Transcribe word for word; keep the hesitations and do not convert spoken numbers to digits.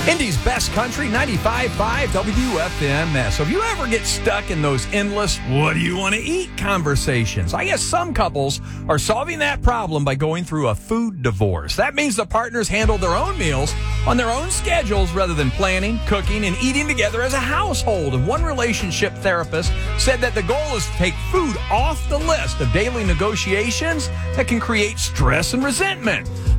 Indy's best country, ninety-five point five W F M S. So if you ever get stuck in those endless, what do you want to eat conversations? I guess some couples are solving that problem by going through a food divorce. That means the partners handle their own meals on their own schedules rather than planning, cooking, and eating together as a household. And one relationship therapist said that the goal is to take food off the list of daily negotiations that can create stress and resentment.